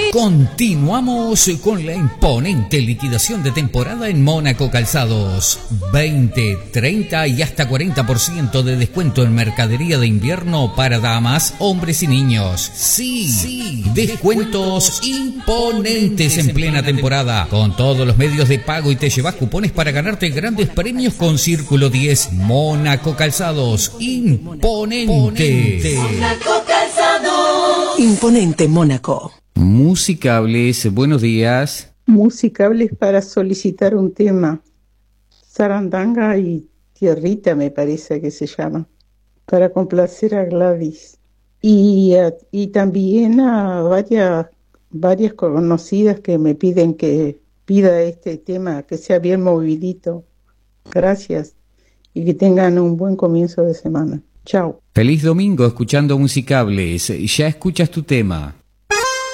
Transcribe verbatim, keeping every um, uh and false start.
Continuamos con la imponente liquidación de temporada en Mónaco Calzados. veinte, treinta y hasta cuarenta por ciento de descuento en mercadería de invierno para damas, hombres y niños. Sí, sí, descuentos imponentes en plena temporada. Con todos los medios de pago y te llevas cupones para ganarte grandes premios con Círculo diez. Mónaco Calzados, imponente. Mónaco Calzados. Imponente Mónaco. Musicables, buenos días. Musicables para solicitar un tema. Sarandanga y Tierrita me parece que se llama. Para complacer a Gladys. Y, a, y también a varias, varias conocidas que me piden que pida este tema, que sea bien movidito. Gracias. Y que tengan un buen comienzo de semana. Chao. Feliz domingo escuchando Musicables. Ya escuchas tu tema.